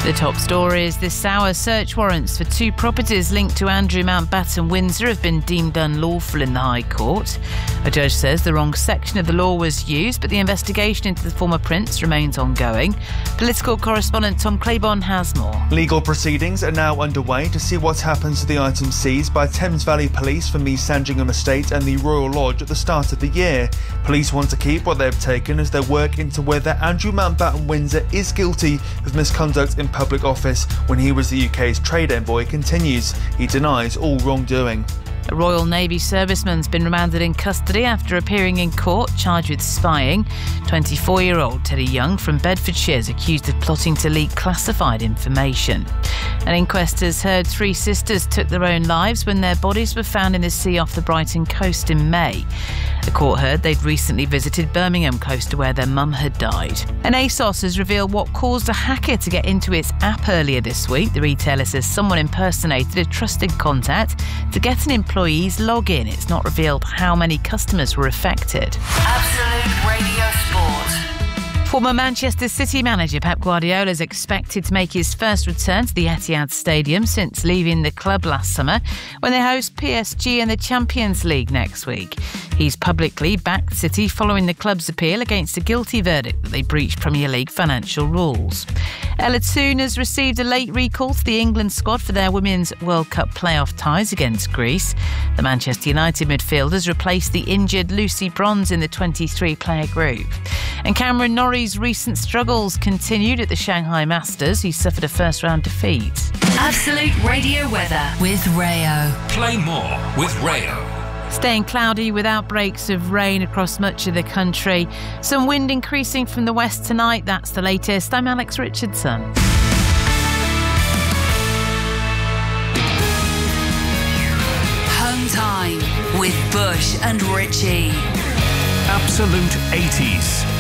The top stories this hour: search warrants for 2 properties linked to Andrew Mountbatten Windsor have been deemed unlawful in the High Court. A judge says the wrong section of the law was used, but the investigation into the former prince remains ongoing. Political correspondent Tom Claiborne has more. Legal proceedings are now underway to see what happens to the items seized by Thames Valley Police from the Sandringham Estate and the Royal Lodge at the start of the year. Police want to keep what they've taken as they work into whether Andrew Mountbatten Windsor is guilty of misconduct in public office when he was the UK's trade envoy continues. He denies all wrongdoing. A Royal Navy serviceman's been remanded in custody after appearing in court charged with spying. 24-year-old Teddy Young from Bedfordshire is accused of plotting to leak classified information. An inquest has heard 3 sisters took their own lives when their bodies were found in the sea off the Brighton coast in May. The court heard they'd recently visited Birmingham, close to where their mum had died. And ASOS has revealed what caused a hacker to get into its app earlier this week. The retailer says someone impersonated a trusted contact to get an employee's login. It's not revealed how many customers were affected. Absolute Radio Sport. Former Manchester City manager Pep Guardiola is expected to make his first return to the Etihad Stadium since leaving the club last summer, when they host PSG in the Champions League next week. He's publicly backed City following the club's appeal against a guilty verdict that they breached Premier League financial rules. Ella Toone has received a late recall to the England squad for their Women's World Cup playoff ties against Greece. The Manchester United midfielders replaced the injured Lucy Bronze in the 23-player group. And Cameron Norrie's recent struggles continued at the Shanghai Masters. He suffered a first-round defeat. Absolute Radio weather with Rayo. Play more with Rayo. Staying cloudy with outbreaks of rain across much of the country. Some wind increasing from the west tonight. That's the latest. I'm Alex Richardson. Home time with Bush and Richie. Absolute 80s.